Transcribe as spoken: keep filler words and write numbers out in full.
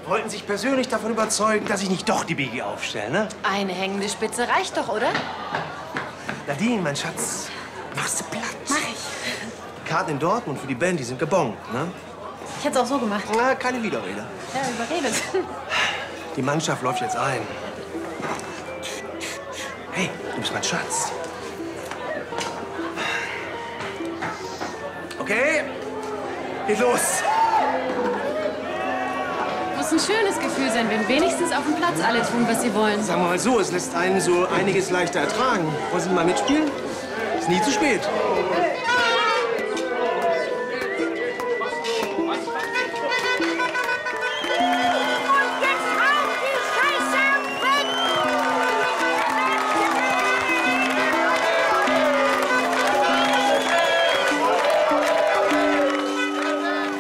wollten sich persönlich davon überzeugen, dass ich nicht doch die Biggie aufstelle, ne? Eine hängende Spitze reicht doch, oder? Nadine, mein Schatz, machst du Platz? Mach ich. Karten in Dortmund für die Band, die sind gebongt, ne? Ich hätte es auch so gemacht. Na, keine Widerrede. Ja, überredet. Die Mannschaft läuft jetzt ein. Hey, du bist mein Schatz. Okay, geht los. Muss ein schönes Gefühl sein, wenn wenigstens auf dem Platz alle tun, was sie wollen. Sagen wir mal so, es lässt einen so einiges leichter ertragen. Wollen Sie mal mitspielen? Ist nie zu spät.